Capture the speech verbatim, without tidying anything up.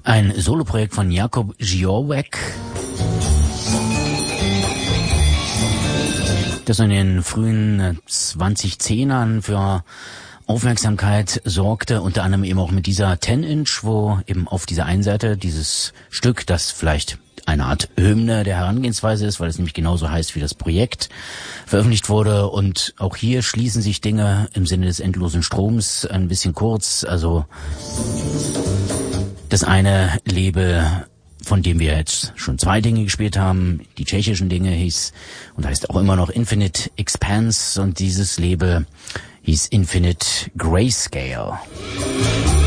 Ein Soloprojekt von Jakub Ziorwek, das in den frühen zwanzigzehnern für Aufmerksamkeit sorgte, unter anderem eben auch mit dieser zehn Inch, wo eben auf dieser einen Seite dieses Stück, das vielleicht eine Art Hymne der Herangehensweise ist, weil es nämlich genauso heißt wie das Projekt, veröffentlicht wurde. Und auch hier schließen sich Dinge im Sinne des endlosen Stroms ein bisschen kurz. Also das eine Label, von dem wir jetzt schon zwei Dinge gespielt haben, die tschechischen Dinge, hieß und heißt auch immer noch Infinite Expanse, und dieses Label hieß Infinite Grayscale.